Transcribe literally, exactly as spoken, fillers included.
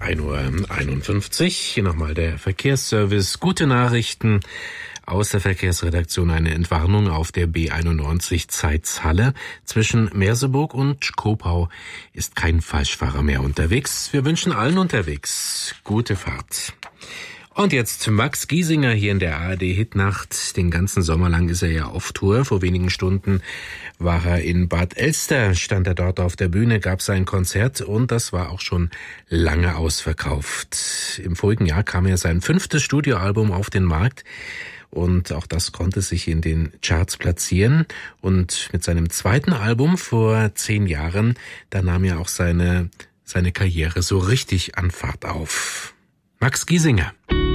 ein Uhr einundfünfzig. Hier nochmal der Verkehrsservice. Gute Nachrichten aus der Verkehrsredaktion. Eine Entwarnung auf der B einundneunzig Zeitz-Halle. Zwischen Merseburg und Schkopau ist kein Falschfahrer mehr unterwegs. Wir wünschen allen unterwegs gute Fahrt. Und jetzt Max Giesinger hier in der A R D-Hitnacht. Den ganzen Sommer lang ist er ja auf Tour. Vor wenigen Stunden war er in Bad Elster, stand er dort auf der Bühne, gab sein Konzert und das war auch schon lange ausverkauft. Im vorigen Jahr kam ja sein fünftes Studioalbum auf den Markt und auch das konnte sich in den Charts platzieren. Und mit seinem zweiten Album vor zehn Jahren, da nahm ja auch seine, seine Karriere so richtig an Fahrt auf. Max Giesinger.